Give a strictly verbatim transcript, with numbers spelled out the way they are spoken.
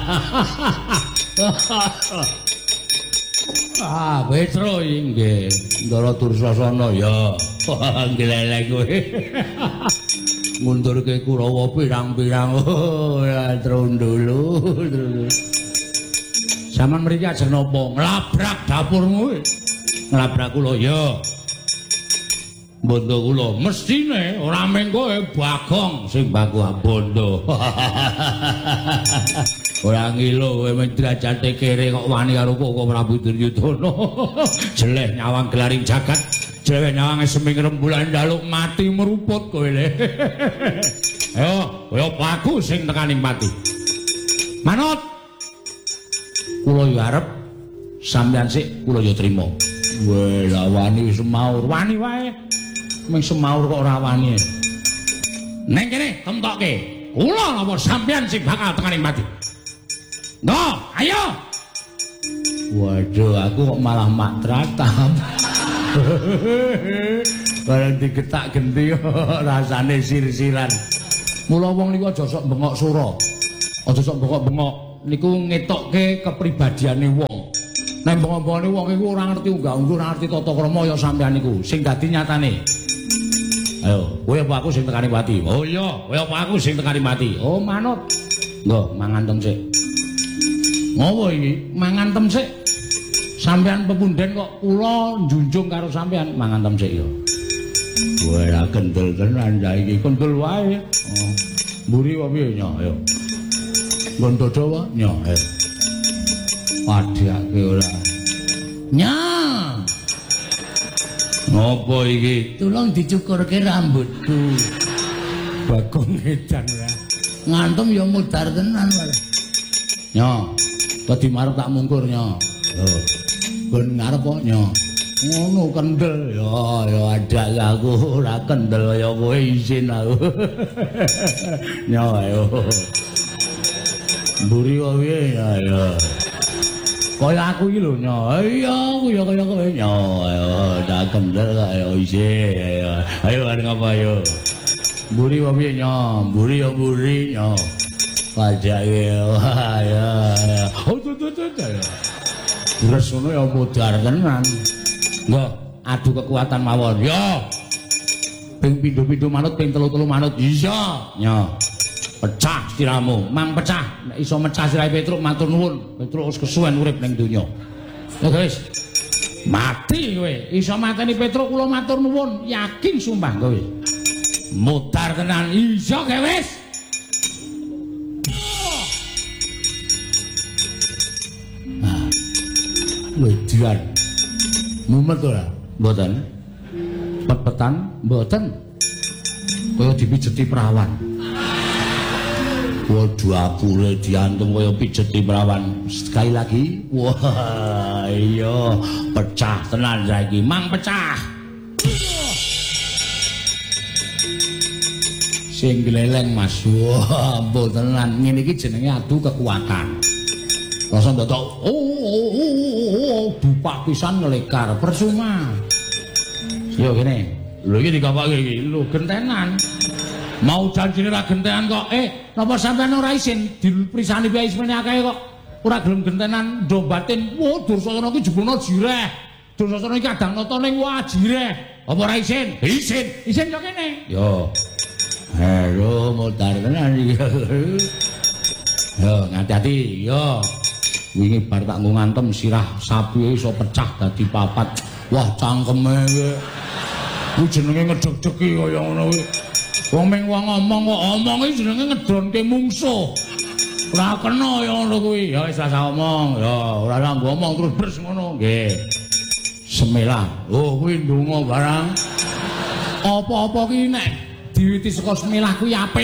Ah, Petro inggih. Ndara Dursasana ya. Glelek kowe. Mundurke Kurawa pirang-pirang. Oh, ya trundulu. Saman mriki ajeng napa? Nglabrak dapurmu. Nglabrak kula ya. Bondo kula mestine ora mung kowe Bagong sing baku bondo. Ora ngilo kowe men derajate kere kok wani karo Koko Prabu Duryudana. Jeleh nyawang gelaring jagat, jeleh nyawang seming rembulan daluk mati meruput kowe le. Ayo, kaya baku sing tekaning pati. Manut. Kula yo arep sampeyan sik kula yo trima. Weh, la wani semaur, wani wae. Ming semaur kok ora wani. Neng kene temtokke. Kula napa sampeyan sing bakal tekaning pati. No, ayo. Waduh, aku kok malah matratam. Bareng digetak genti rasane sir-siran. Mula wong niku aja sok bengok sura. Aja sok bengok-bengok. Niku ngetokke kepribadiane wong. Nek bengok-bengokne wong iku ora ngerti unggah-ungguh, ora ngerti tata krama ya sampeyan niku sing dadi nyatane. Ayo, kowe apa aku sing tekani pati? Oh iya, kowe apa aku sing tekani pati? Oh, manut. Nggo, mangantem sik. Ngopo iki? Mangantem sik. Sampeyan pepunden kok kula njunjung karo sampeyan, mangantem sik ya. Kowe ra kendel tenan ya iki, kendel wae. Oh. Mburi apa piye nyo, ayo. Nggon dodo wae, nyo, ayo. Padhake ora. Nya. Ngopo iki? Tulung dicukurke rambutku. Bagong edan ora. Ngantem ya mudar tenan wae. Nyo. Dadi marep tak mungkur nyo. Lho. Nggon ngarep kok nyo. Ngono kendel ya ya adak aku ora kendel kaya kowe isin aku. Nyo ayo. Mburi kok piye ya ya. Kaya aku iki lho nyo. Iya aku ya kaya kowe nyo. Ayo tak kendel kaya isin. Ayo ayo arep apa ayo. Mburi kok piye nyo. Mburi ya mburi nyo. Pajake wah ya. Oh tuh tuh tuh ya. Terus ngono ya mudar tenan. Nggo, adu kekuatan mawon. Yo. Ping pindho-pindho manut, ping telu-telu manut. Iya. Yo. Pecah siramu, mang pecah. Nek iso mecah sirahe Petruk matur nuwun. Petruk wis kesuwen urip ning donya. Ya guys. Mati kowe. Iso mateni Petruk kula matur nuwun, yakin sumpah kowe. Mudar tenan. Iya kowe wis. Wedian mumet ora? Mboten. Pet-petan? Mboten. Kaya dipijeti perawan. Waduh apure diantem kaya pijeti perawan. Sekali lagi. Wah, iya, pecah tenan saiki. Mang pecah. Sing gleleng Mas. Wah, mboten tenan. Ngene iki jenenge adu kekuatan. Rasa ndak tau. Oh, oh, oh, oh, dupak pisan ngelekar percuma. Yo kene. Lho iki dikapake iki. Lho gentenan. Mau janjine ra gentenan kok. Eh, napa sampean ora isin diprisani piye ismene akeh kok. Ora gelem gentenan ndombatin. Wo, Dursasana iki jebulno jireh. Dursasana iki kadang nata ning wah jireh. Apa ora isin? Isin. Isin yo kene. Yo. Halo, modar tenan iki. Yo, ngati-ati. Yo. Wingi bar tak nggo ngantem sirah sapi iso pecah dadi papat. Wah, cangkeme kowe. Ku jenenge ngedeg-degi kaya ngono kuwi. Wong ming wong ngomong kok omong iki jenenge ngedonke mungsuh. Ora kena ya ngono kuwi. Ya wis rasa omong. Ya ora ora ngomong terus bres ngono. Nggih. Semelah. Oh, kuwi ndonga barang. Apa-apa ki nek diwiti saka semelah kuwi apik.